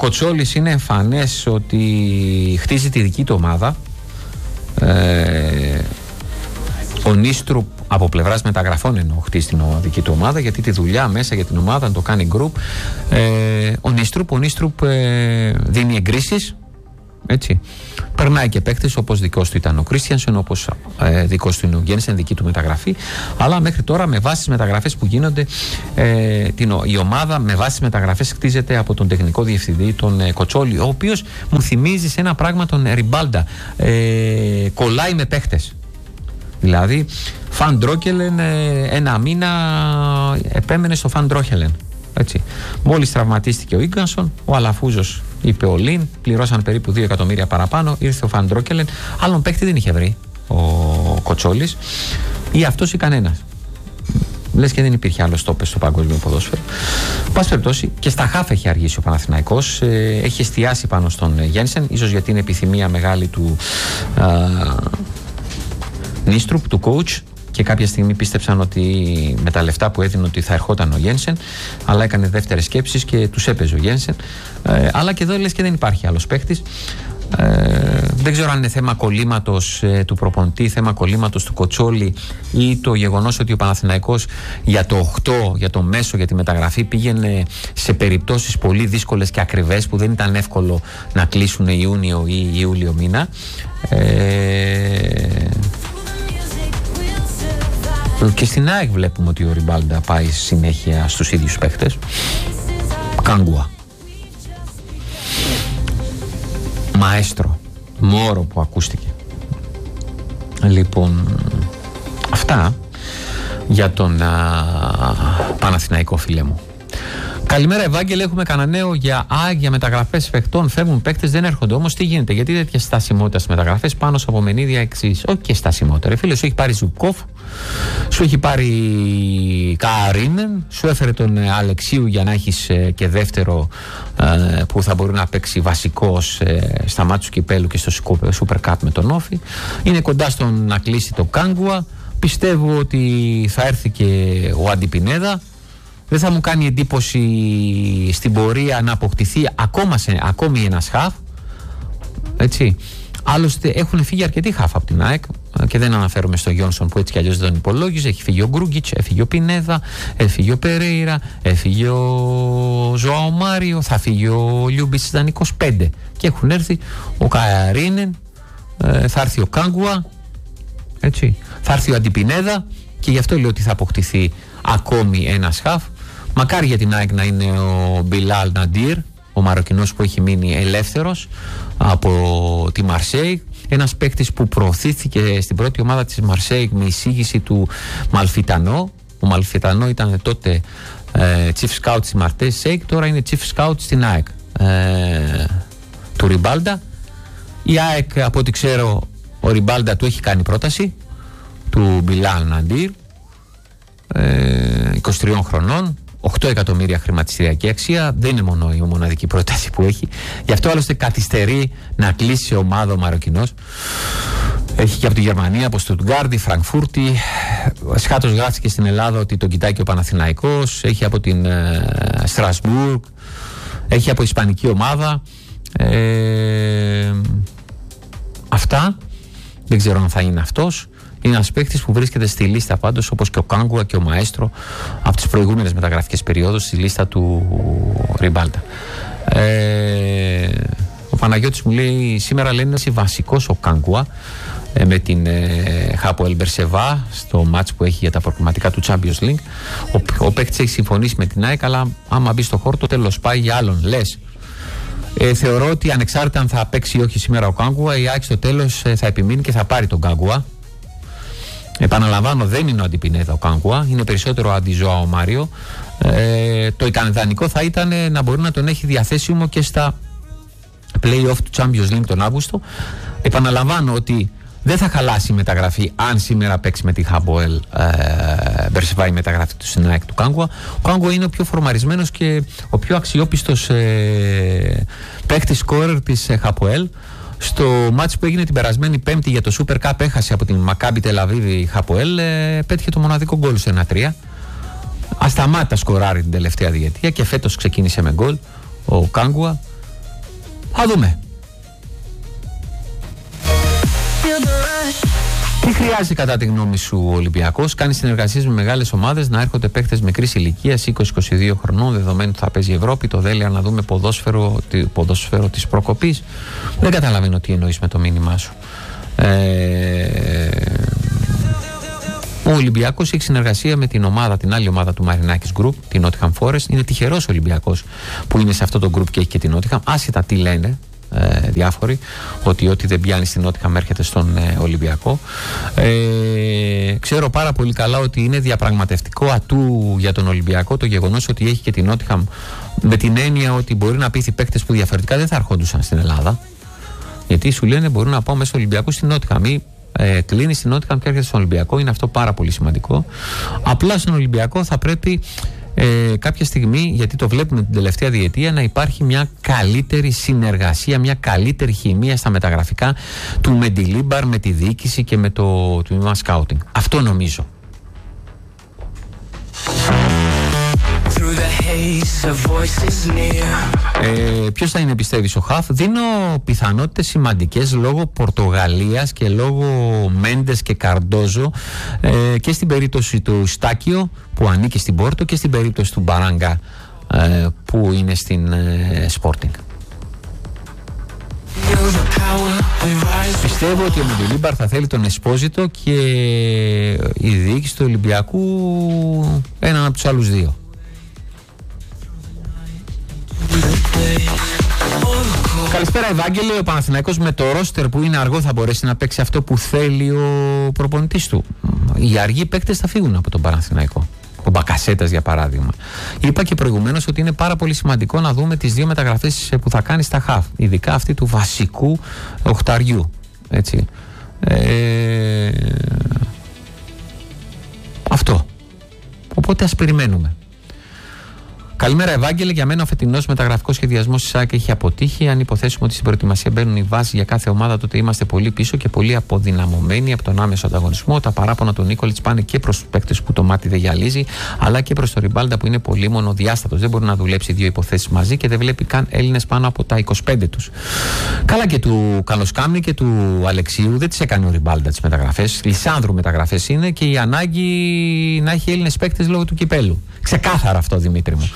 Κοτσόλης είναι εμφανές ότι χτίζει τη δική του ομάδα. Ο Νίστρουπ από πλευράς μεταγραφών εννοώ χτίζει την δική του ομάδα, γιατί τη δουλειά μέσα για την ομάδα να το κάνει γκρουπ. Ο Νίστρουπ δίνει εγκρίσεις, έτσι. Περνάει και παίκτες όπως δικός του ήταν ο Κρίστιανσεν, όπως δικός του είναι ο Γένσεν, δική του μεταγραφή. Αλλά μέχρι τώρα με βάση τις μεταγραφές που γίνονται, η ομάδα με βάση τις μεταγραφές χτίζεται από τον τεχνικό διευθυντή, τον Κοτσόλη, ο οποίος μου θυμίζει σε ένα πράγμα τον Ριμπάλντα. Κολλάει με παίκτες. Δηλαδή, Φαν Ντρόκελεν ένα μήνα επέμενε στο Φαν Ντρόκελεν. Έτσι. Μόλις τραυματίστηκε ο Ίγκανσον, ο Αλαφούζος είπε ο Λιν, πληρώσαν περίπου 2 εκατομμύρια παραπάνω, ήρθε ο Φαν Ντρόκελεν. Άλλον παίκτη δεν είχε βρει ο Κοτσόλης, ή αυτός ή κανένας. Λες και δεν υπήρχε άλλο στόπες στο παγκόσμιο ποδόσφαιρο. Πάση περιπτώσει, και στα χάφ έχει αργήσει ο Παναθηναϊκός. Έχει εστιάσει πάνω στον Γένσεν, ίσως γιατί είναι επιθυμία μεγάλη του Νίστρουπ, του coach, και κάποια στιγμή πίστεψαν ότι με τα λεφτά που έδινε ότι θα ερχόταν ο Γένσεν, αλλά έκανε δεύτερες σκέψεις και τους έπαιζε ο Γένσεν. Αλλά και εδώ λες και δεν υπάρχει άλλος παίχτης. Δεν ξέρω αν είναι θέμα κολλήματος του προπονητή, θέμα κολλήματος του Κοτσόλη, ή το γεγονός ότι ο Παναθηναϊκός για το 8, για το μέσο, για τη μεταγραφή πήγαινε σε περιπτώσεις πολύ δύσκολες και ακριβές που δεν ήταν εύκολο να κλείσουν Ιούνιο ή Ιούλιο μήνα. Και στην ΑΕΚ βλέπουμε ότι ο Ριμπάλντα πάει συνέχεια στους ίδιους παίχτες. Κάγκουα, Μαέστρο, Μόρο που ακούστηκε. Λοιπόν, αυτά για τον Παναθηναϊκό, φίλε μου. Καλημέρα, Ευάγγελε. Έχουμε κανένα νέο για ΑΕΚ, για μεταγραφές παιχτών? Φεύγουν παίκτες, δεν έρχονται. Όμως τι γίνεται, γιατί τέτοια στασιμότητα στις μεταγραφές? Πάνω από Μενίδια εξής. Όχι και στασιμότητα. Ρε φίλε, σου έχει πάρει Ζουκόφ, σου έχει πάρει Καρίνεν, σου έφερε τον Αλεξίου για να έχεις και δεύτερο που θα μπορεί να παίξει βασικός στα μάτια του κυπέλου και στο Super Cup με τον Όφη. Είναι κοντά στο να κλείσει το Κάγκουα. Πιστεύω ότι θα έρθει και ο Αντιπινέδα. Δεν θα μου κάνει εντύπωση στην πορεία να αποκτηθεί ακόμη ένας χαφ. Έτσι. Άλλωστε έχουν φύγει αρκετοί χαφ από την ΑΕΚ και δεν αναφέρομαι στο Γιόνσον που έτσι κι αλλιώς δεν τον υπολόγιζε. Έχει φύγει ο Γκρούγκιτς, έφυγε ο Πινέδα, έφυγε ο Περέιρα, έφυγε ο Ζωάο Μάριο, θα φύγει ο Λιούμπιτς, ήταν 25. Και έχουν έρθει ο Καρίνεν, θα έρθει ο Κάγκουα, έτσι. Θα έρθει ο Αντιπινέδα, και γι' αυτό λέω ότι θα αποκτηθεί ακόμη ένας χαφ. Μακάρι για την ΑΕΚ να είναι ο Μπιλάλ Ναντίρ, ο Μαροκινός που έχει μείνει ελεύθερος από τη Μαρσέη. Ένας παίκτης που προωθήθηκε στην πρώτη ομάδα της Μαρσέη με εισήγηση του Μαλφιτανό. Ο Μαλφιτανό ήταν τότε chief scout της Μαρσέη, τώρα είναι chief scout στην ΑΕΚ του Ριμπάλντα. Η ΑΕΚ, από ό,τι ξέρω, ο Ριμπάλντα του έχει κάνει πρόταση, του Μπιλάλ Ναντίρ, 23 χρονών, 8 εκατομμύρια χρηματιστηριακή αξία. Δεν είναι μόνο η μοναδική πρόταση που έχει. Γι' αυτό άλλωστε καθυστερεί να κλείσει ομάδα ο Μαροκινός. Έχει και από τη Γερμανία, από Στουτγκάρδη, Φραγκφούρτη. Σχάτως γράφτηκε στην Ελλάδα ότι τον κοιτάει και ο Παναθηναϊκός. Έχει από την Στρασβούργκ. Έχει από ισπανική ομάδα. Αυτά. Δεν ξέρω αν θα είναι αυτός. Είναι ένας παίκτης που βρίσκεται στη λίστα πάντως, όπως και ο Κάγκουα και ο Μαέστρο, από τις προηγούμενες μεταγραφικές περιόδους, στη λίστα του Ριμπάλντα. Ο Παναγιώτης μου λέει σήμερα, λένε, είναι βασικός ο Κάγκουα με την Χάποελ Μπερσεβά στο μάτς που έχει για τα προκριματικά του Champions League. Ο παίκτης έχει συμφωνήσει με την ΑΕΚ, αλλά άμα μπει στο χώρο το τέλος πάει για άλλον. Λες. Θεωρώ ότι ανεξάρτητα αν θα παίξει ή όχι σήμερα ο Κάγκουα, η ΑΕΚ στο τέλος θα επιμείνει και θα πάρει τον Κάγκουα. Επαναλαμβάνω, δεν είναι ο Αντιπινέδα ο Κάγκουα, είναι περισσότερο ο Αντιζώαο Μάριο. Το ικανιδανικό θα ήταν να μπορεί να τον έχει διαθέσιμο και στα play-off του Champions League τον Αύγουστο. Επαναλαμβάνω ότι δεν θα χαλάσει η μεταγραφή αν σήμερα παίξει με τη Χαποέλ Μπερσεβά η μεταγραφή του στην ΑΕΚ του Κάγκουα. Ο Κάγκουα είναι ο πιο φορμαρισμένος και ο πιο αξιόπιστος παίκτης σκόρερ της Χαποέλ. Στο μάτς που έγινε την περασμένη Πέμπτη για το Super Cup, έχασε από την Μακάμπι Τελαβίβη η Χαποέλ, πέτυχε το μοναδικό γκολ σε 1-3. Ασταμάτητα σκοράρει την τελευταία διετία και φέτος ξεκίνησε με γκολ ο Κάγκουα. Θα δούμε. Τι χρειάζεται κατά τη γνώμη σου ο Ολυμπιακός? Κάνει συνεργασίες με μεγάλες ομάδες, να έρχονται παίχτες μικρής ηλικίας, 20-22 χρονών, δεδομένου θα παίζει η Ευρώπη. Το Δέλεα να δούμε ποδόσφαιρο της προκοπής. Δεν καταλαβαίνω τι εννοείς με το μήνυμά σου. Ο Ολυμπιακός έχει συνεργασία με την άλλη ομάδα του Μαρινάκης Group, την Nottingham Forest. Είναι τυχερός ο Ολυμπιακός που είναι σε αυτό το group και έχει και την Nottingham. Άσχετα τι λένε διάφοροι, ότι ό,τι δεν πιάνει στην Nottingham έρχεται στον Ολυμπιακό. Ξέρω πάρα πολύ καλά ότι είναι διαπραγματευτικό ατού για τον Ολυμπιακό το γεγονός ότι έχει και την Nottingham, με την έννοια ότι μπορεί να πείθει παίκτες που διαφορετικά δεν θα ερχόντουσαν στην Ελλάδα. Γιατί σου λένε μπορεί να πάω μέσα στο Ολυμπιακό στην Nottingham ή κλείνει στην Nottingham και έρχεται στον Ολυμπιακό. Είναι αυτό πάρα πολύ σημαντικό. Απλά στον Ολυμπιακό θα πρέπει κάποια στιγμή, γιατί το βλέπουμε την τελευταία διετία, να υπάρχει μια καλύτερη συνεργασία, μια καλύτερη χημεία στα μεταγραφικά του Μεντιλίμπαρ με τη διοίκηση και με το τμήμα σκάουτινγκ. Αυτό νομίζω. Ποιος θα είναι, πιστεύεις, ο Χαφ? Δίνω πιθανότητες σημαντικές λόγω Πορτογαλίας και λόγω Μέντες και Καρντόζο, και στην περίπτωση του Στάκιο που ανήκει στην Πόρτο και στην περίπτωση του Μπαράγκα που είναι στην Sporting. Πιστεύω ότι ο Μεντιλίμπαρ θα θέλει τον Εσπόζιτο και η διοίκηση του Ολυμπιακού έναν από τους άλλους δύο. Καλησπέρα Ευάγγελε. Ο Παναθηναϊκός με το ρόστερ που είναι αργό θα μπορέσει να παίξει αυτό που θέλει ο προπονητής του? Οι αργοί παίκτες θα φύγουν από τον Παναθηναϊκό. Ο Μπακασέτας για παράδειγμα. Είπα και προηγουμένως ότι είναι πάρα πολύ σημαντικό να δούμε τις δύο μεταγραφές που θα κάνει στα χαφ, ειδικά αυτή του βασικού οχταριού, έτσι. Αυτό. Οπότε ας περιμένουμε. Καλημέρα Ευάγγελε. Για μένα ο φετινός μεταγραφικός σχεδιασμός της ΑΕΚ έχει αποτύχει. Αν υποθέσουμε ότι στην προετοιμασία μπαίνουν οι βάσεις για κάθε ομάδα, τότε είμαστε πολύ πίσω και πολύ αποδυναμωμένοι από τον άμεσο ανταγωνισμό. Τα παράπονα του Νίκολιτς πάνε και προς τους παίκτες που το μάτι δεν γυαλίζει, αλλά και προς τον Ριμπάλντα που είναι πολύ μονοδιάστατος. Δεν μπορεί να δουλέψει δύο υποθέσεις μαζί και δεν βλέπει καν Έλληνες πάνω από τα 25 τους. Καλά, και του Καλοσκάμνη και του Αλεξίου δεν τις έκανε ο Ριμπάλντα τις μεταγραφές. Λισάνδρου μεταγραφές είναι και η ανάγκη να έχει Έλληνες παίκτες λόγω του κυπέλου. Ξεκάθαρα αυτό, Δημήτρη μου.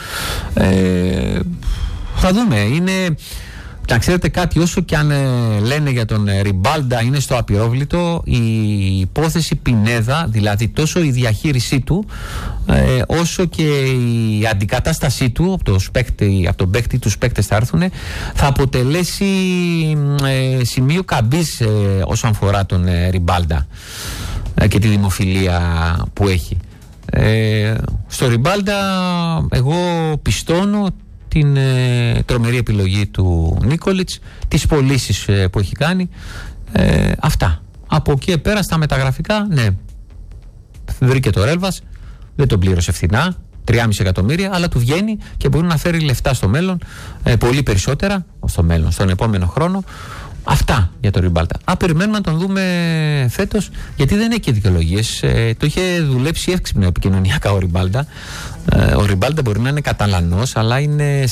Θα δούμε. Είναι, να ξέρετε κάτι, όσο και αν λένε για τον Ριμπάλντα είναι στο απειρόβλητο, η υπόθεση Πινέδα, δηλαδή τόσο η διαχείρισή του όσο και η αντικατάστασή του από τον παίκτη, τους παίκτες θα έρθουν, θα αποτελέσει σημείο καμπής όσον αφορά τον Ριμπάλντα και τη δημοφιλία που έχει. Στο Ριμπάλντα εγώ πιστώνω την τρομερή επιλογή του Νίκολιτς, τις πωλήσεις που έχει κάνει, αυτά. Από εκεί πέρα στα μεταγραφικά, ναι, βρήκε το Ρέλβας, δεν τον πλήρωσε φθηνά, 3,5 εκατομμύρια, αλλά του βγαίνει και μπορεί να φέρει λεφτά στο μέλλον, πολύ περισσότερα στο μέλλον, στον επόμενο χρόνο. Αυτά για τον Ριμπάλντα. Περιμένουμε να τον δούμε φέτος, γιατί δεν έχει και δικαιολογίες. Το είχε δουλέψει εύξυπνα επικοινωνιακά ο Ριμπάλντα. Ο Ριμπάλντα μπορεί να είναι Καταλανός, αλλά είναι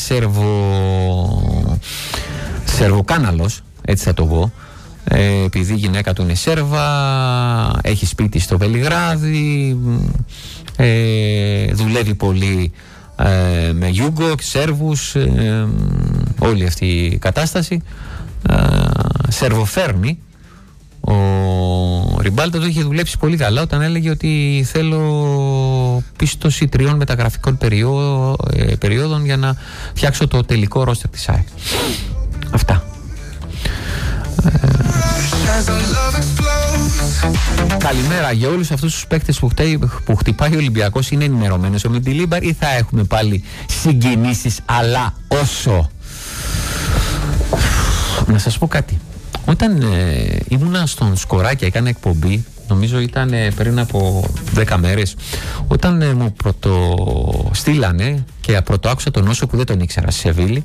Σερβοκάναλος, έτσι θα το πω. Επειδή η γυναίκα του είναι Σέρβα, έχει σπίτι στο Βελιγράδι, δουλεύει πολύ με Γιούγκο, Σέρβους, όλη αυτή η κατάσταση. Σερβοφέρνει. Ο Ριμπάλντα το είχε δουλέψει πολύ καλά όταν έλεγε ότι θέλω πίστοση 3 μεταγραφικών περιόδων για να φτιάξω το τελικό ρόστερ της ΑΕΚ. Αυτά. Καλημέρα για όλους αυτούς τους παίκτες που χτυπάει ο Ολυμπιακός. Είναι ενημερωμένος ο Μεντιλίμπαρ ή θα έχουμε πάλι συγκινήσεις, αλλά όσο? Να σας πω κάτι. Όταν ήμουνα στον Σκοράκια, έκανα εκπομπή, νομίζω ήταν πριν από 10 μέρες, όταν μου πρωτοστήλανε και πρωτοάκουσα τον Όσο που δεν τον ήξερα στη Σεβίλη,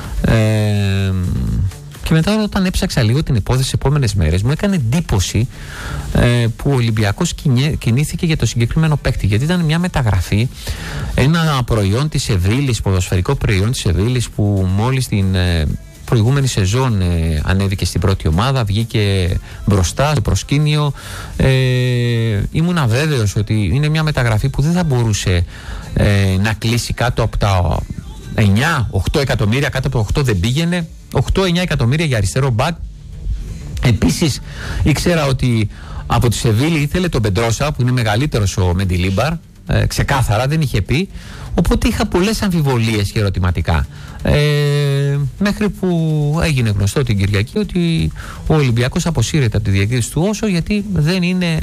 και μετά όταν έψαξα λίγο την υπόθεση τις επόμενες μέρες, μου έκανε εντύπωση που ο Ολυμπιακός κινήθηκε για το συγκεκριμένο παίκτη, γιατί ήταν μια μεταγραφή, ένα προϊόν της Σεβίλης, ποδοσφαιρικό προϊόν της Σεβίλης, που μόλις την προηγούμενη σεζόν ανέβηκε στην πρώτη ομάδα, βγήκε μπροστά στο προσκήνιο. Ήμουν αβέβαιος ότι είναι μια μεταγραφή που δεν θα μπορούσε να κλείσει κάτω από τα 9-8 εκατομμύρια, κάτω από το 8 δεν πήγαινε. 8-9 εκατομμύρια για αριστερό μπακ. Επίσης ήξερα ότι από τη Σεβίλη ήθελε τον Πεντρόσα, που είναι μεγαλύτερος ο Μεντιλίμπαρ, ξεκάθαρα δεν είχε πει, οπότε είχα πολλές αμφιβολίες και ερωτηματικά, μέχρι που έγινε γνωστό την Κυριακή ότι ο Ολυμπιακός αποσύρεται από τη διεκδίκηση του Όσο, γιατί δεν είναι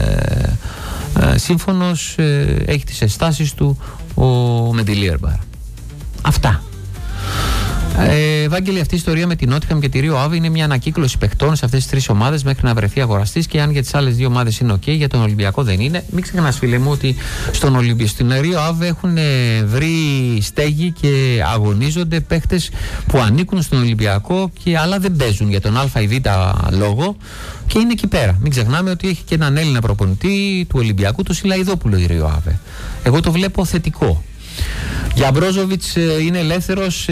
σύμφωνος, έχει τις αισθάσεις του ο Μεντιλίμπαρ. Αυτά. Ευάγγελη, αυτή η ιστορία με την Νότιχαμ και τη Ρίο Άβε είναι μια ανακύκλωση παιχτών σε αυτές τις τρεις ομάδες μέχρι να βρεθεί αγοραστής, και αν για τις άλλες δύο ομάδες είναι ok, για τον Ολυμπιακό δεν είναι. Μην ξεχνάς, φίλε μου, ότι στην Ρίο Άβε έχουν βρει στέγη και αγωνίζονται παίχτες που ανήκουν στον Ολυμπιακό αλλά δεν παίζουν για τον Α ή Β λόγο και είναι εκεί πέρα. Μην ξεχνάμε ότι έχει και έναν Έλληνα προπονητή του Ολυμπιακού, τον Σιλαϊδόπουλο, η Ρίο Άβε. Εγώ το βλέπω θετικό. Για Μπρόζοβιτς είναι ελεύθερος,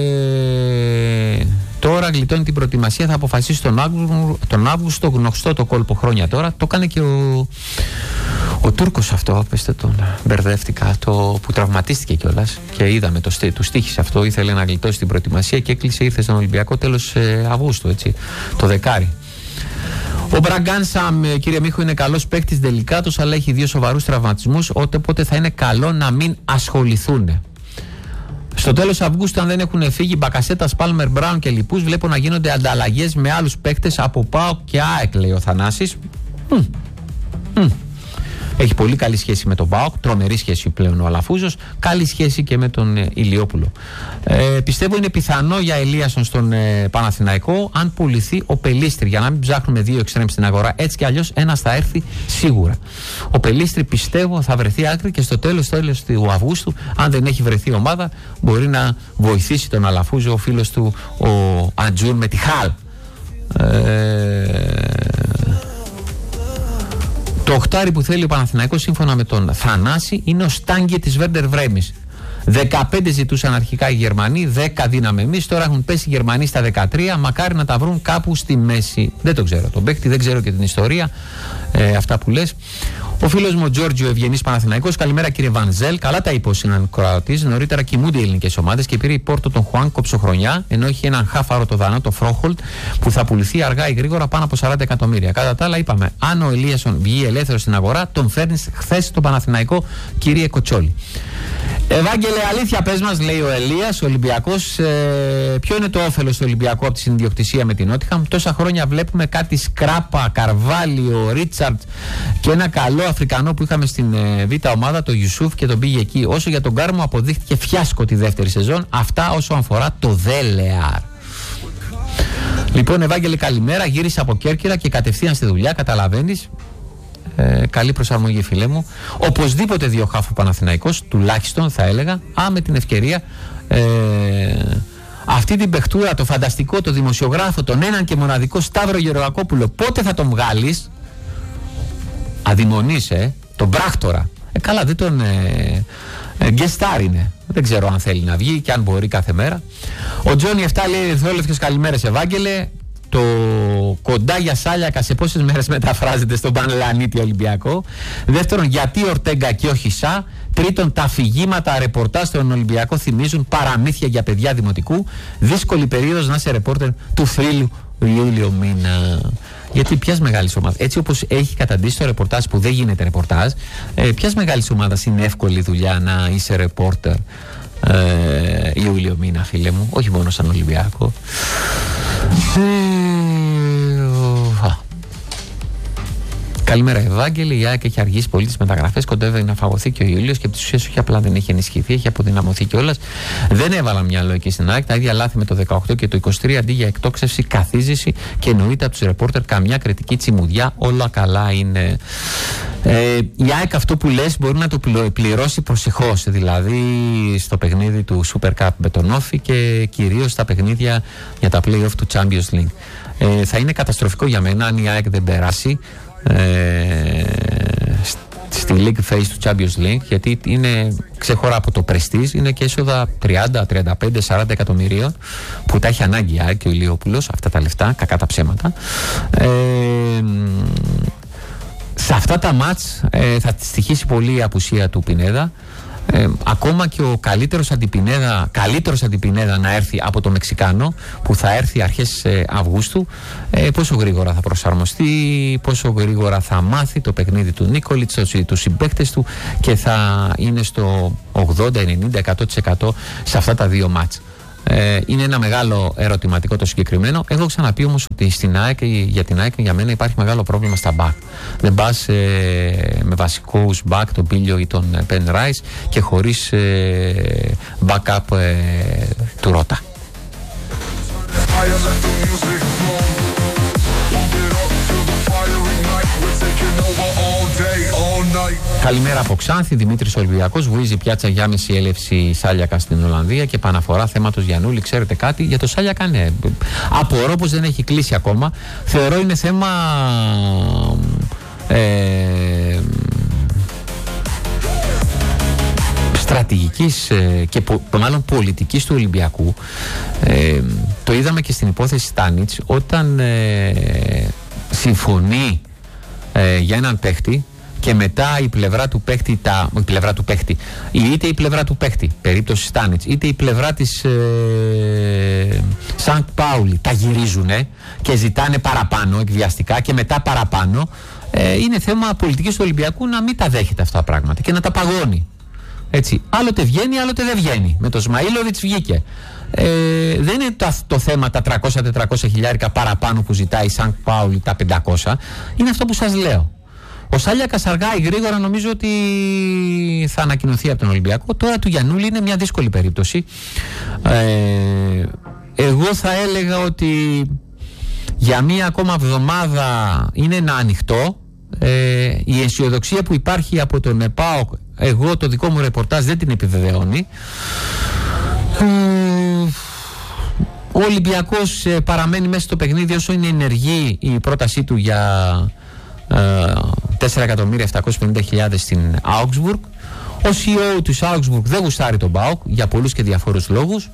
τώρα γλιτώνει την προετοιμασία, θα αποφασίσει τον Αύγουστο, γνωστό το κόλπο χρόνια τώρα. Το έκανε και ο Τούρκος αυτό, πέστε τον, μπερδεύτηκα, που τραυματίστηκε κιόλας και είδαμε του στοίχησε αυτό, ήθελε να γλιτώσει την προετοιμασία και έκλεισε, ήρθε στον Ολυμπιακό τέλος Αυγούστου, έτσι, το δεκάρι. Ο Μπραγκάνσαμ, κύριε Μίχο, είναι καλός παίκτης, δελικάτος, αλλά έχει 2 σοβαρούς τραυματισμούς, οπότε θα είναι καλό να μην ασχοληθούν. Στο τέλος Αυγούστου, αν δεν έχουν φύγει Μπακασέτα, Πάλμερ, Μπράουν και λοιπούς, βλέπω να γίνονται ανταλλαγές με άλλους παίκτες από ΠΑΟΚ και ΑΕΚ, λέει ο Θανάσης. Έχει πολύ καλή σχέση με τον ΠΑΟΚ, τρομερή σχέση πλέον ο Αλαφούζος, καλή σχέση και με τον Ηλιόπουλο. Πιστεύω είναι πιθανό για Ελίασον στον Παναθηναϊκό, αν πουληθεί ο Πελίστρη, για να μην ψάχνουμε 2 εξτρέμ στην αγορά. Έτσι κι αλλιώς ένας θα έρθει σίγουρα. Ο Πελίστρη πιστεύω θα βρεθεί άκρη και στο τέλος του Αυγούστου, αν δεν έχει βρεθεί ομάδα, μπορεί να βοηθήσει τον Αλαφούζο ο φίλος του ο Αντζούρ με τη Χαλ. Το οχτάρι που θέλει ο Παναθηναϊκός, σύμφωνα με τον Θανάση, είναι ο Στάγκε της Βέρντερ Βρέμις. 15 ζητούσαν αρχικά οι Γερμανοί, 10 δίναμε εμείς. Τώρα έχουν πέσει οι Γερμανοί στα 13. Μακάρι να τα βρουν κάπου στη μέση. Δεν το ξέρω τον παίκτη, δεν ξέρω και την ιστορία. Αυτά που λες. Ο φίλος μου ο Τζόρτζιο, ευγενής Παναθηναϊκός. Καλημέρα, κύριε Βανζέλ. Καλά τα είπε ο συνανκροατής. Νωρίτερα κοιμούνται οι ελληνικές ομάδες και πήρε η Πόρτο τον Χουάν κοψοχρονιά. Ενώ έχει έναν χάφαρο το Δανό, το Φρόχολτ, που θα πουληθεί αργά ή γρήγορα πάνω από 40 εκατομμύρια. Κατά τα άλλα, είπαμε, αν ο Ελίασον βγει ελεύθερο στην αγορά, τον φέρνει χθες στο Παναθηναϊκό, κύριε Κοτσόλη. Ευάγγελε, αλήθεια πες μας, λέει ο Ελίας, ο Ολυμπιακός, ποιο είναι το όφελος του Ολυμπιακού από τη συνδιοκτησία με την Νότιχαμ? Τόσα χρόνια βλέπουμε κάτι Σκράπα, Καρβάλιο, Ρίτσαρτ και ένα καλό Αφρικανό που είχαμε στην Β' ομάδα, το Ιουσούφ, και τον πήγε εκεί. Όσο για τον Κάρμο, αποδείχτηκε φιάσκο τη δεύτερη σεζόν. Αυτά όσο αφορά το Δέλεαρ. Λοιπόν, Ευάγγελε, καλημέρα. Γύρισα από Κέρκυρα και κατευθείαν στη δουλειά, καταλαβαίνεις. Καλή προσαρμογή, φίλε μου. Οπωσδήποτε 2 χάφου Παναθηναϊκός, τουλάχιστον θα έλεγα. Με την ευκαιρία αυτή την παιχτούρα, το φανταστικό, το δημοσιογράφο, τον έναν και μοναδικό Σταύρο Γεωργακόπουλο, πότε θα τον βγάλεις? Αδειμονείς, τον πράκτορα. Καλά, δεν τον γκεστάρ είναι. Δεν ξέρω αν θέλει να βγει και αν μπορεί κάθε μέρα. Ο Τζόνι 7 λέει Ερυθρόλευκες, καλημέρες, Ευάγγελε. Το κοντά για Σάλιακα σε πόσες μέρες μεταφράζεται στον Πανελλανίτη Ολυμπιακό? Δεύτερον, γιατί Ορτέγκα και όχι Σα? Τρίτον, τα αφηγήματα ρεπορτάζ στον Ολυμπιακό θυμίζουν παραμύθια για παιδιά δημοτικού. Δύσκολη περίοδος να είσαι ρεπόρτερ του Φρύλου Ιούλιο μήνα. Γιατί ποιας μεγάλης ομάδας, έτσι όπως έχει καταντήσει το ρεπορτάζ, που δεν γίνεται ρεπορτάζ, ποιας μεγάλης ομάδας είναι εύκολη δουλειά να είσαι ρεπόρτερ Ιούλιο μήνα, φίλε μου? Όχι μόνο σαν Ολυμπιακό. Καλημέρα, Ευάγγελη. Η ΑΕΚ έχει αργήσει πολύ τις μεταγραφές. Κοντεύει να φαγωθεί και ο Ιούλιος και από τις ουσίες όχι απλά δεν έχει ενισχυθεί, έχει αποδυναμωθεί κιόλας. Δεν έβαλα μυαλό εκεί στην ΑΕΚ. Τα ίδια λάθη με το 18 και το 23, αντί για εκτόξευση, καθίζηση, και εννοείται από τους ρεπόρτερ καμιά κριτική τσιμουδιά. Όλα καλά είναι. Η ΑΕΚ αυτό που λες μπορεί να το πληρώσει προσεχώς. Δηλαδή στο παιχνίδι του Super Cup με τον Όφη και κυρίως στα παιχνίδια για τα play-off του Champions League. Θα είναι καταστροφικό για μένα αν η ΑΕΚ δεν περάσει στη League Phase του Champions League, γιατί είναι ξεχωρά από το Prestige, είναι και έσοδα 30, 35, 40 εκατομμυρίων που τα έχει ανάγκη και ο Ηλιόπουλος, αυτά τα λεφτά, κακά τα ψέματα. Σε αυτά τα μάτς θα στοιχήσει πολύ η απουσία του Πινέδα. Ακόμα και ο καλύτερος αντιπινέδα να έρθει από το Μεξικάνο, που θα έρθει αρχές Αυγούστου, πόσο γρήγορα θα προσαρμοστεί, πόσο γρήγορα θα μάθει το παιχνίδι του Νίκολιτς, τους συμπαίκτες του, και θα είναι στο 80, 90, 100% σε αυτά τα δύο μάτς. Είναι ένα μεγάλο ερωτηματικό το συγκεκριμένο. Έχω ξαναπεί όμως ότι για την ΑΕΚ για μένα υπάρχει μεγάλο πρόβλημα στα back. Δεν πας με βασικούς back, τον Πίλιο ή τον Πεν Ράις, και χωρίς backup του Ρώτα. Καλημέρα από Ξάνθη, Δημήτρης Ολυμπιακός. Βουίζει πιάτσα Γιάμεση, έλευση Σάλιακα στην Ολλανδία και παναφορά θέματος Γιαννούλη. Ξέρετε κάτι για το Σάλιακα? Ναι. Απορώ πως δεν έχει κλείσει ακόμα. Θεωρώ είναι θέμα στρατηγικής και μάλλον πολιτικής του Ολυμπιακού. Το είδαμε και στην υπόθεση Στάνιτς, όταν συμφωνεί για έναν παίχτη και μετά η πλευρά του παίχτη, είτε η πλευρά του παίχτη, περίπτωση Στάνιτς, είτε η πλευρά της Σαντ Πάουλη τα γυρίζουνε και ζητάνε παραπάνω εκβιαστικά και μετά παραπάνω. Είναι θέμα πολιτικής του Ολυμπιακού να μην τα δέχεται αυτά τα πράγματα και να τα παγώνει. Έτσι, άλλοτε βγαίνει, άλλοτε δεν βγαίνει. Με το Σμαΐλοβιτς βγήκε. Δεν είναι το θέμα τα 300-400 χιλιάρικα παραπάνω που ζητάει η Σαντ Πάουλη, τα 500. Είναι αυτό που σας λέω. Ο Σάλιακας αργά ή γρήγορα νομίζω ότι θα ανακοινωθεί από τον Ολυμπιακό. Τώρα του Γιαννούλη είναι μια δύσκολη περίπτωση. Εγώ θα έλεγα ότι για μία ακόμα εβδομάδα είναι ένα ανοιχτό. Η αισιοδοξία που υπάρχει από τον ΠΑΟΚ, εγώ το δικό μου ρεπορτάζ δεν την επιβεβαιώνει. Ο Ολυμπιακός παραμένει μέσα στο παιχνίδι όσο είναι ενεργή η πρότασή του για 4.750.000 στην Augsburg. Ο CEO της Augsburg δεν γουστάρει τον ΠΑΟΚ για πολλούς και διαφόρους λόγους.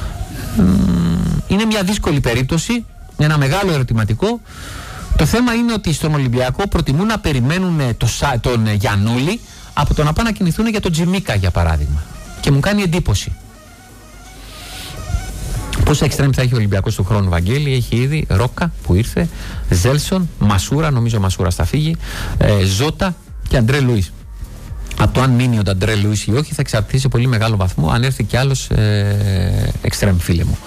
Είναι μια δύσκολη περίπτωση, ένα μεγάλο ερωτηματικό. Το θέμα είναι ότι στον Ολυμπιακό προτιμούν να περιμένουν τον Γιαννούλη από το να πάνε να κινηθούν για τον Τζιμίκα, για παράδειγμα. Και μου κάνει εντύπωση. Πόσα εξτρέμ θα έχει ο Ολυμπιακός του χρόνου, Βαγγέλη? Έχει ήδη Ρόκα που ήρθε, Ζέλσον, Μασούρα, νομίζω ο Μασούρας θα φύγει, Ζώτα και Αντρέ Λουίς. Από το αν μείνει ο Αντρέ Λουίς ή όχι θα εξαρτηθεί σε πολύ μεγάλο βαθμό αν έρθει κι άλλος εξτρέμ, φίλε μου.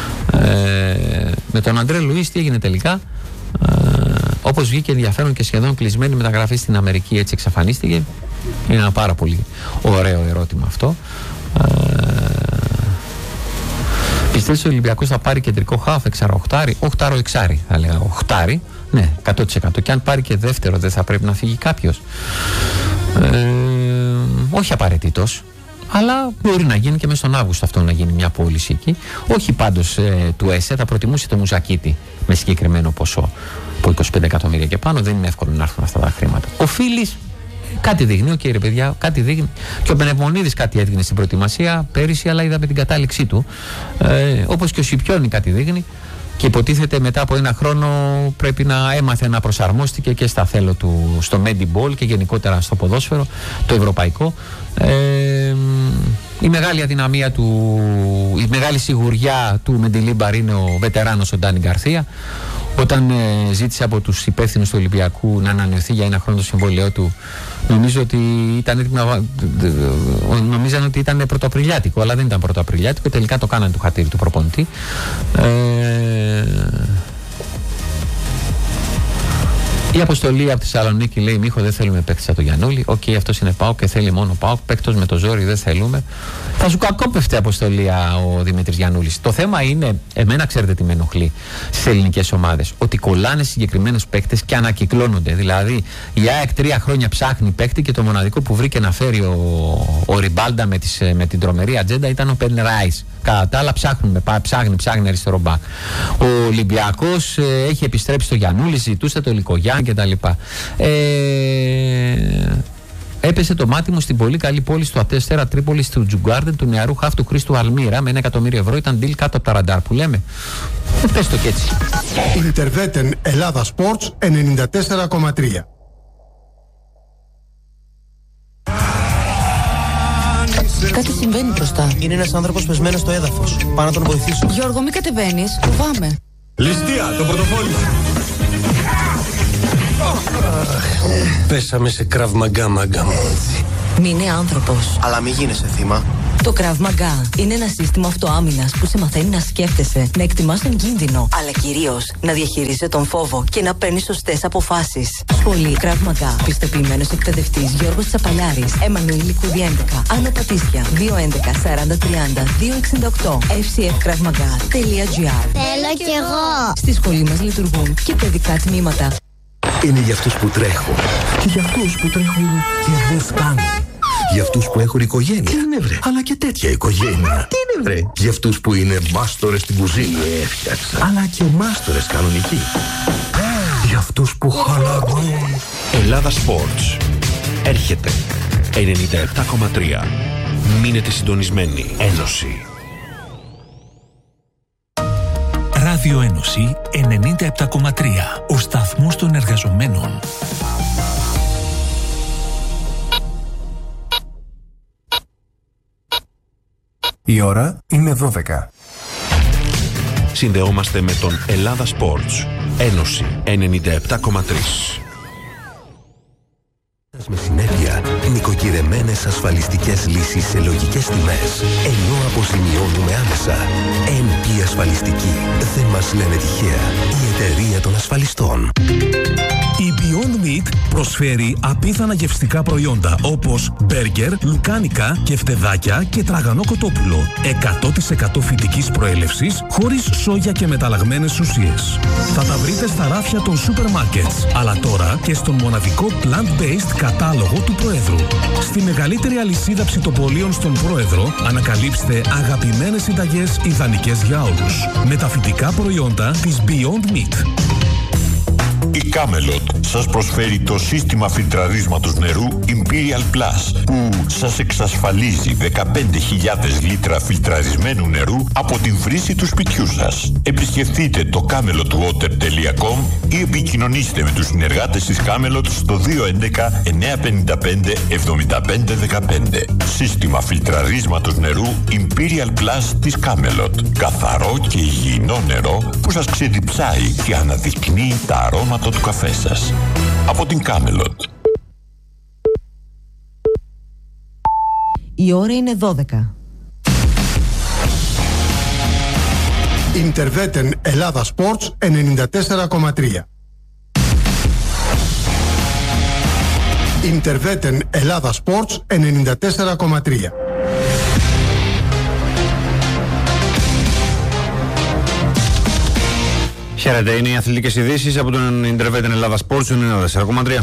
Με τον Αντρέ Λουίς τι έγινε τελικά? Όπως βγήκε ενδιαφέρον και σχεδόν κλεισμένη μεταγραφή στην Αμερική, έτσι εξαφανίστηκε. Είναι ένα πάρα πολύ ωραίο ερώτημα αυτό. Πιστεύεις ότι ο Ολυμπιακός θα πάρει κεντρικό χάφ, εξαροχτάρι, οχτάρο-εξάρι θα λέγα, οχτάρι, ναι, 100%. Και αν πάρει και δεύτερο δεν θα πρέπει να φύγει κάποιος? Όχι απαραίτητος, αλλά μπορεί να γίνει και μέσα στον Αύγουστο αυτό, να γίνει μια πώληση εκεί. Όχι πάντως του ΕΣΕ, θα προτιμούσε το Μουζακίτη με συγκεκριμένο ποσό από 25 εκατομμύρια και πάνω. Δεν είναι εύκολο να έρθουν αυτά τα χρήματα. Ο Φίλης κάτι δείχνει, οκ, ρε παιδιά, κάτι δείχνει. Και ο Πνευμονίδης κάτι έδειχνε στην προετοιμασία πέρυσι, αλλά είδαμε την κατάληξή του. Όπως και ο Σιπιώνη κάτι δείχνει. Και υποτίθεται μετά από ένα χρόνο πρέπει να έμαθε να προσαρμόστηκε και στα θέλω του στο Mediball και γενικότερα στο ποδόσφαιρο, το ευρωπαϊκό. Η μεγάλη αδυναμία του, η μεγάλη σιγουριά του Μεντιλίμπαρ είναι ο βετεράνος ο Ντάνι Γκαρθία. Όταν ζήτησε από τους υπεύθυνους του Ολυμπιακού να ανανεωθεί για ένα χρόνο το συμβόλαιό του, νομίζω ότι νομίζαν ότι ήταν πρωτοαπριλιάτικο, αλλά δεν ήταν πρωτοαπριλιάτικο. Τελικά το κάνανε του χατήρι του προπονητή. Η αποστολή από τη Θεσσαλονίκη λέει: Μίχο, δεν θέλουμε παίκτη σαν τον Γιαννούλη. Οκ, αυτός είναι ΠΑΟΚ και θέλει μόνο ΠΑΟΚ. Παίκτος με το ζόρι δεν θέλουμε. Θα σου κακόπευτε αποστολή ο Δημήτρης Γιαννούλης. Το θέμα είναι, εμένα ξέρετε τι με ενοχλεί στις ελληνικές ομάδες, ότι κολλάνε συγκεκριμένους παίκτες και ανακυκλώνονται. Δηλαδή, η ΑΕΚ 3 χρόνια ψάχνει παίκτη και το μοναδικό που βρήκε να φέρει ο Ριμπάλντα με την τρομερή ατζέντα ήταν ο Πεν Ράις. Κατά τα άλλα ψάχνει αριστερό μπακ. Ο Ολυμπιακός έχει επιστρέψει στο Γιαννούλη, ζητούσε το Λικογιάν κτλ. Έπεσε το μάτι μου στην πολύ καλή πόλη στο Ατέστερα Τρίπολη του Τζουγκάρντεν του νεαρού χαφ του Χρήστου Αλμύρα με 1 εκατομμύριο ευρώ. Ήταν deal κάτω από τα ραντάρ που λέμε. Πες το κι έτσι. Ιντερβέτεν Ελλάδα Sports 94,3. Κάτι συμβαίνει μπροστά. Είναι ένας άνθρωπος πεσμένος στο έδαφος. Πάω να τον βοηθήσω. Γιώργο, μην κατεβαίνεις. Φοβάμαι. Ληστεία, το πορτοφόλι. Πέσαμε σε Krav Maga, μάγκα μου. Μην είναι άνθρωπος. Αλλά μη γίνεσαι θύμα. Το Krav Maga είναι ένα σύστημα αυτοάμυνας που σε μαθαίνει να σκέφτεσαι, να εκτιμάς τον κίνδυνο, αλλά κυρίως να διαχειρίζεσαι τον φόβο και να παίρνεις σωστές αποφάσεις. Σχολή Krav Maga. Πιστοποιημένος εκπαιδευτής Γιώργος Τσαπαλιάρης. Εμμανουήλ Λικούδη 11. Άνω Πατήσια. 211 40 30 268. fcfkravmaga.gr. Θέλω κι εγώ. Στη σχολή μας λειτουργούν και παιδικά τμήματα. Είναι για αυτούς που τρέχουν και για αυτούς που τρέχουν και δεν φτάνουν. Για αυτούς που έχουν οικογένεια. Τι είναι βρε, αλλά και τέτοια οικογένεια. Τι είναι βρε, για αυτούς που είναι μάστορες στην κουζίνα. Έφτιαξα. Αλλά και μάστορες κανονικοί. Για αυτούς που χαλαρούν. Ελλάδα Sports. Έρχεται 97,3. Μείνετε συντονισμένοι. Ένωση. Ράδιο Ένωση 97,3. Ο σταθμός των εργαζομένων. Η ώρα είναι 12. Συνδεόμαστε με τον Ελλάδα Sports. Ένωση 97,3. Με συνέπεια, νοικοκυρεμένες ασφαλιστικές λύσεις σε λογικές τιμές, ενώ αποζημιώνουμε άμεσα. NP Ασφαλιστική. Δεν μας λένε τυχαία. Η εταιρεία των ασφαλιστών. Η Beyond Meat προσφέρει απίθανα γευστικά προϊόντα όπως μπέργκερ, λουκάνικα, κεφτεδάκια και τραγανό κοτόπουλο. 100% φυτικής προέλευσης, χωρίς σόγια και μεταλλαγμένες ουσίες. Θα τα βρείτε στα ράφια των σούπερ μάρκετς, αλλά τώρα και στον μοναδικό plant-based κατάλογο του Προέδρου. Στη μεγαλύτερη αλυσίδα ψητοπολίων στον Πρόεδρο ανακαλύψτε αγαπημένες συνταγές ιδανικές για όλους. Με τα φυτικά προϊόντα της Beyond Meat. Η Camelot σας προσφέρει το σύστημα φιλτραρίσματος νερού Imperial Plus που σας εξασφαλίζει 15.000 λίτρα φιλτραρισμένου νερού από την βρύση του σπιτιού σας. Επισκεφτείτε το camelotwater.com ή επικοινωνήστε με τους συνεργάτες της Camelot στο 211 955 7515. Σύστημα φιλτραρίσματος νερού Imperial Plus της Camelot. Καθαρό και υγιεινό νερό που σας ξεδιψάει και αναδεικνύει τα αρώματα του καφέ σας. Από την Camelot. Η ώρα είναι 12. Ιντερβέτεν Ελλάδα Sports 94,3. Ιντερβέτεν Ελλάδα Sports 94,3. Χαίρετε, είναι οι αθλητικές ειδήσεις από τον Ιντερβέτεν Ελλάδα Sports 94,3.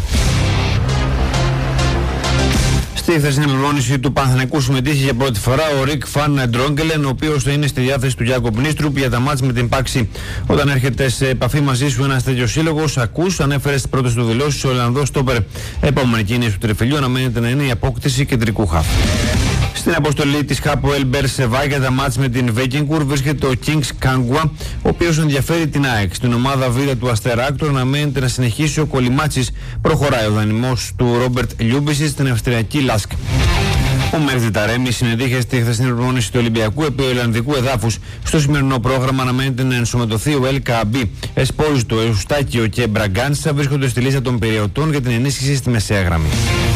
Στη χθεσινή προπόνηση του Παναθηναϊκού συμμετείχε για πρώτη φορά ο Ρικ Φαν Ντρόγκελεν, ο οποίος θα είναι στη διάθεση του Γιάκοπ Νίστρουπ για τα μάτς με την Πάξη. Όταν έρχεται σε επαφή μαζί σου ένας τέτοιος σύλλογος, ακούς, ανέφερε στις πρώτες του δηλώσεις ο Ολλανδός στόπερ. Επόμενη κίνηση του τριφυλιού αναμένεται να είναι η απόκτηση κεντρικού χαφ. Στην αποστολή της ΧΑΠΟΕΛ Μπερσεβά για τα μάτς με την Βέκινγκουρ βρίσκεται ο Kings Kangwa, ο οποίος ενδιαφέρει την ΑΕΚ. Στην ομάδα Β του Αστέρα Άκτορ αναμένεται να συνεχίσει ο Κολυμάτσης. Προχωράει ο δανειμός του Ρόμπερτ Λιούμπισης στην Αυστριακή Λάσκ. Ο Μέρδη Ταρέμι συμμετείχε στη χθεσινή προπόνηση του Ολυμπιακού επί Ολλανδικού εδάφους. Στο σημερινό πρόγραμμα αναμένεται να ενσωματωθεί ο ΕΛΚΑΜΠ. Εσπόζητο, Εουστάκιο και Μπραγκάντσα βρίσκονται στη λίστα των περιοτών για την ενίσχυση στη μεσαία γραμμή.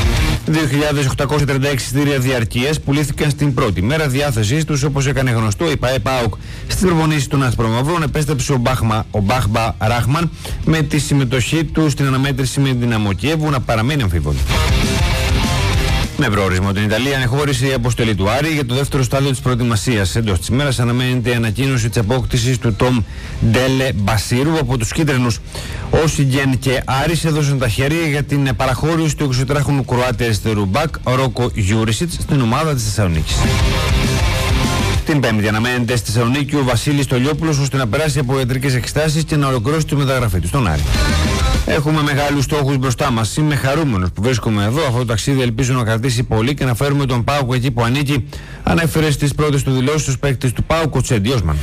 2.836 εισιτήρια διαρκείας πουλήθηκαν στην πρώτη μέρα διάθεσής τους, όπως έκανε γνωστό η ΠΑΕ ΠΑΟΚ. Στην προπονήση των Ασπρομαύρων επέστρεψε ο Μπάχμπα Ράχμαν με τη συμμετοχή του στην αναμέτρηση με την Δυναμό Κιέβου να παραμένει αμφίβολη. Με προορισμό την Ιταλία, ανεχώρησε η αποστολή του Άρη για το δεύτερο στάδιο της προετοιμασίας. Εντός της ημέρας αναμένεται η ανακοίνωση της απόκτησης του Τόμ Ντέλε Μπασίρου από τους κίτρινους. Όσοι Γεν και Άρης έδωσαν τα χέρια για την παραχώρηση του εξωτράχονου Κροάτη αριστερού μπακ Ρόκο Γιούρισιτς στην ομάδα της Θεσσαλονίκης. Την Πέμπτη αναμένεται στη Θεσσαλονίκη ο Βασίλης Στολιόπουλος ώστε να περάσει από ιατρικές εξετάσεις και να ολοκληρώσει τη μεταγραφή του στον Άρη. Έχουμε μεγάλους στόχους μπροστά μας. Είμαι χαρούμενος που βρίσκομαι εδώ. Αυτό το ταξίδι ελπίζω να κρατήσει πολύ και να φέρουμε τον ΠΑΟΚ εκεί που ανήκει, ανέφερε στις πρώτες του δηλώσεις στους παίκτες του ΠΑΟΚ ο Τσέντι Όσμαν.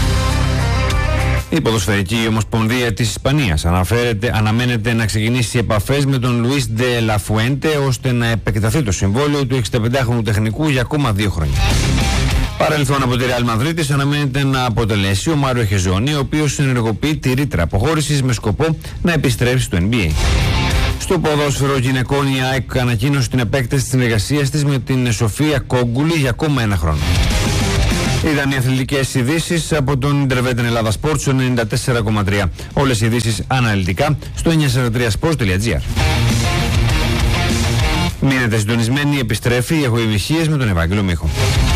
Η Ποδοσφαιρική Ομοσπονδία της Ισπανίας αναμένεται να ξεκινήσει επαφές με τον Λουίς Ντε Λαφουέντε ώστε να επεκταθεί το συμβόλαιο του 65χρονου τεχνικού για ακόμα 2 χρόνια. Παρελθόν από τη Ρεάλ Μαδρίτης αναμένεται να αποτελέσει ο Μάριο Χεζόνι, ο οποίος ενεργοποιεί τη ρήτρα αποχώρησης με σκοπό να επιστρέψει στο NBA. Στο ποδόσφαιρο γυναικών, η ΑΕΚ ανακοίνωσε την επέκταση της συνεργασίας της με την Σοφία Κόγκουλη για ακόμα 1 χρόνο. Είδαν οι αθλητικές ειδήσεις από τον Ιντερβέτεν Ελλάδα Sports 94,3. Όλες οι ειδήσεις αναλυτικά στο 943sports.gr. Μείνετε συντονισμένοι, επιστρέφει οι εχοημισίες με τον Ευάγγελο Μίχο.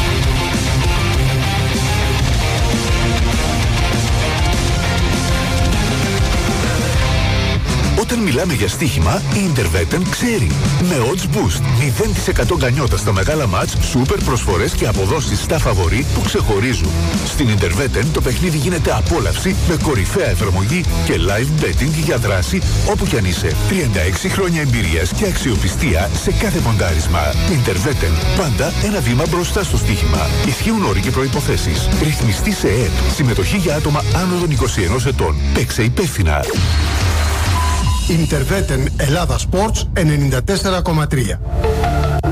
Όταν μιλάμε για στοίχημα, η Interveten ξέρει. Με odds boost, 0% γκανιότα στα μεγάλα μάτς, σούπερ προσφορές και αποδόσεις στα φαβορί που ξεχωρίζουν. Στην Interveten το παιχνίδι γίνεται απόλαυση με κορυφαία εφαρμογή και live betting για δράση όπου κι αν είσαι. 36 χρόνια εμπειρίας και αξιοπιστία σε κάθε ποντάρισμα. Interveten, πάντα ένα βήμα μπροστά στο στοίχημα. Ισχύουν όροι και προϋποθέσεις. Ρυθμιστή σε ΕΕΠ. Συμμετοχή για άτομα άνω των 21 ετών. Παίξε υπεύθυνα. Interveten Ελλάδα Sports 94,3.